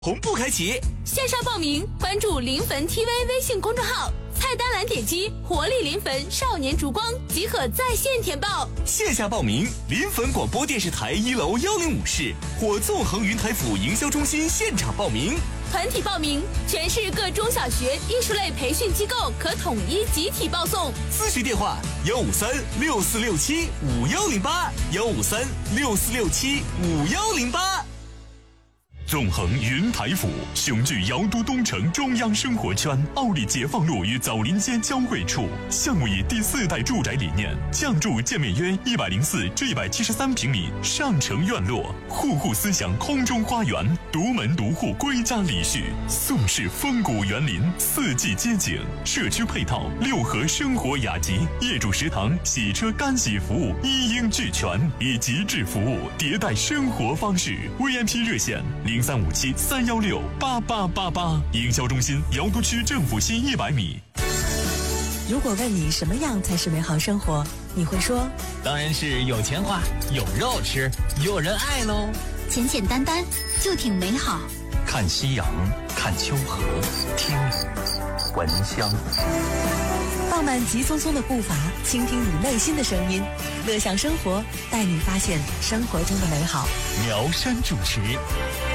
同步开启线上报名，关注临汾 TV 微信公众号，菜单栏点击活力临汾少年烛光即可在线填报。 线下报名，临汾广播电视台1楼105室或纵横云台府营销中心现场报名。 团体报名，全市各中小学艺术类培训机构可统一集体报送。 咨询电话153-6467-5108，153-6467-5108。纵横云台府雄踞瑶都东城中央生活圈，奥利解放路与枣林街交汇处，项目以第4代住宅理念，降筑建面约104至173平米上城院落，户户思想空中花园，独门独户归家礼序，宋式风谷园林，四季街景，社区配套6合生活雅集，业主食堂、洗车干洗服务一应俱全，以极致服务迭代生活方式。 VIP 热线0357-316-8888，营销中心瑶都区政府西100米。 如果问你什么样才是美好生活，你会说， 当然是有钱花，有肉吃，有人爱喽。 简简单单就挺美好。 看夕阳，看秋荷，听雨，闻香。 放慢急匆匆的步伐，倾听你内心的声音，乐享生活，带你发现生活中的美好。 苗山主持。